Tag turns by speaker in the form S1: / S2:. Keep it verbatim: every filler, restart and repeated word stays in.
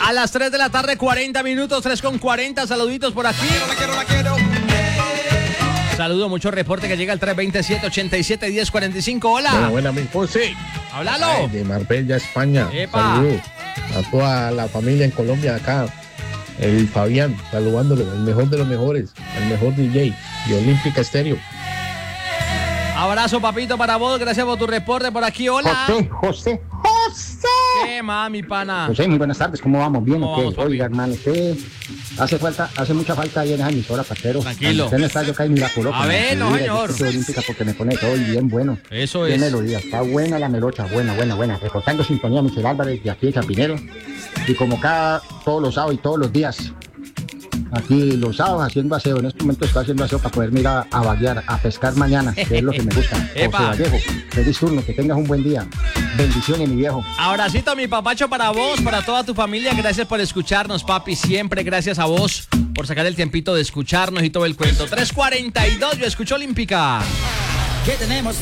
S1: A las tres de la tarde, cuarenta minutos, tres con cuarenta. Saluditos por aquí.
S2: La quiero, la quiero.
S1: Saludo, mucho reporte que llega al tres veintisiete, ochenta y siete, diez cuarenta y cinco. Hola.
S3: Buena, buena, mi José.
S1: Háblalo.
S3: Ay, de Marbella, España.
S1: Epa.
S3: Saludos a toda la familia en Colombia acá. El Fabián, saludándolo, el mejor de los mejores, el mejor D J de Olímpica Estéreo.
S1: Abrazo, papito, para vos. Gracias por tu reporte por aquí. Hola.
S4: José, José, José.
S1: ¿Qué más, mi pana?
S4: José, muy buenas tardes, ¿cómo vamos? ¿Bien
S1: ¿Cómo
S4: o qué?
S1: vamos, papi?
S4: Oiga, hermano, usted hace falta, hace mucha falta ahí en esa emisora, parcero.
S1: Tranquilo.
S4: Usted no está, yo caí, mira, coloco.
S1: A ver, no, señor.
S4: Olímpica porque me pone todo bien bueno.
S1: Eso
S4: Qué
S1: es.
S4: melodía, está buena la melocha, buena, buena, buena. Reportando sintonía, Michel Álvarez, de aquí de Chapinero. Y como cada, todos los sábados y todos los días, aquí los sábados haciendo aseo. En este momento estoy haciendo aseo para poder ir a, a vaguear, a pescar mañana, que es lo que me gusta. José
S1: Epa.
S4: Vallejo, feliz turno, que tengas un buen día. Bendiciones, mi viejo.
S1: Abracito, mi papacho, para vos, para toda tu familia. Gracias por escucharnos, papi. Siempre gracias a vos por sacar el tiempito de escucharnos y todo el cuento. tres cuarenta y dos, yo escucho Olímpica.
S2: ¿Qué tenemos?